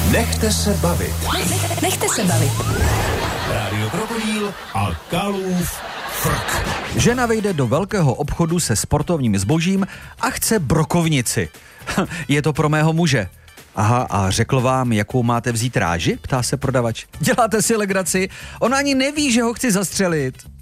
Nechte se bavit. Nechte se bavit. Rádio Krokodýl a Kalův frk. Žena vejde do velkého obchodu se sportovním zbožím a chce brokovnici. Je to pro mého muže. Aha, a řekl vám, jakou máte vzít ráži? Ptá se prodavač. Děláte si legraci? On ani neví, že ho chci zastřelit.